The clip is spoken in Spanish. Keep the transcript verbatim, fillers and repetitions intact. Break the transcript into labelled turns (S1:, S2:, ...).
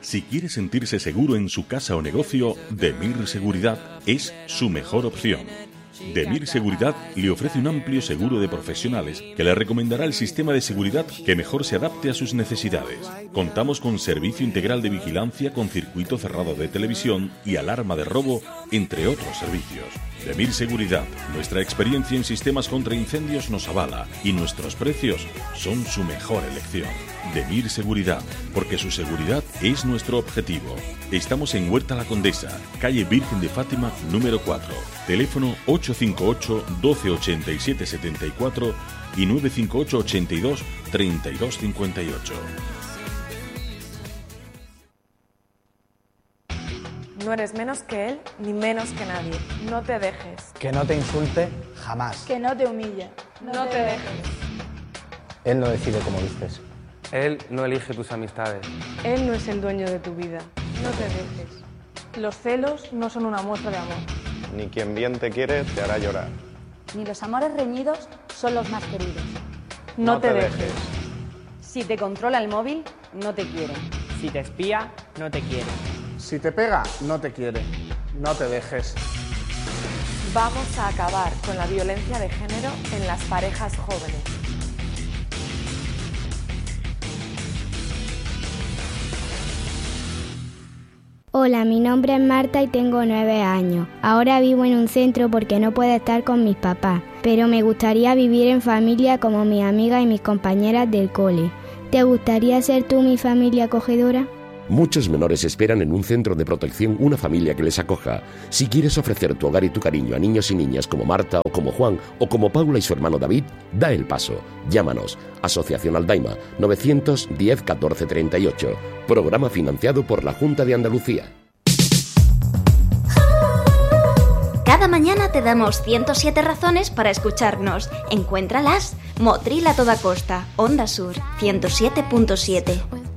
S1: Si quiere sentirse seguro en su casa o negocio, Demir Seguridad es su mejor opción. Demir Seguridad le ofrece un amplio seguro de profesionales que le recomendará el sistema de seguridad que mejor se adapte a sus necesidades. Contamos con servicio integral de vigilancia con circuito cerrado de televisión y alarma de robo, entre otros servicios. Demir Seguridad, nuestra experiencia en sistemas contra incendios nos avala y nuestros precios son su mejor elección. Demir Seguridad, porque su seguridad es nuestro objetivo. Estamos en Huerta La Condesa, calle Virgen de Fátima, número cuatro. Teléfono ocho cinco ocho, doce ochenta y siete setenta y cuatro y nueve cinco ocho, ochenta y dos, treinta y dos cincuenta y ocho.
S2: No eres menos que él, ni menos que nadie. No te dejes.
S3: Que no te insulte jamás.
S4: Que no te humille.
S2: No, no te dejes.
S3: Él no decide cómo vistes.
S5: Él no elige tus amistades.
S2: Él no es el dueño de tu vida. No te dejes. Los celos no son una muestra de amor.
S6: Ni quien bien te quiere te hará llorar.
S4: Ni los amores reñidos son los más queridos.
S2: No, no te, te dejes.
S7: dejes. Si te controla el móvil, no te quiere.
S8: Si te espía, no te quiere.
S9: Si te pega, no te quiere. No te dejes.
S2: Vamos a acabar con la violencia de género en las parejas jóvenes.
S10: Hola, mi nombre es Marta y tengo nueve años. Ahora vivo en un centro porque no puedo estar con mis papás, pero me gustaría vivir en familia como mis amigas y mis compañeras del cole. ¿Te gustaría ser tú mi familia acogedora?
S11: Muchos menores esperan en un centro de protección una familia que les acoja. Si quieres ofrecer tu hogar y tu cariño a niños y niñas como Marta o como Juan o como Paula y su hermano David, da el paso. Llámanos. Asociación Aldaima, novecientos diez catorce treinta y ocho. Programa financiado por la Junta de Andalucía.
S12: Cada mañana te damos ciento siete razones para escucharnos. Encuéntralas. Motril a toda costa. Onda Sur, ciento siete punto siete.